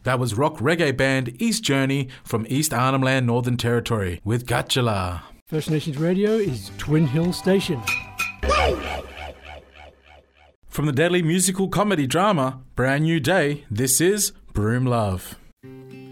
That was rock reggae band East Journey from East Arnhem Land, Northern Territory with Gutjala. First Nations Radio is Twin Hill Station. From the deadly musical comedy drama Brand New Day, this is Broom Love.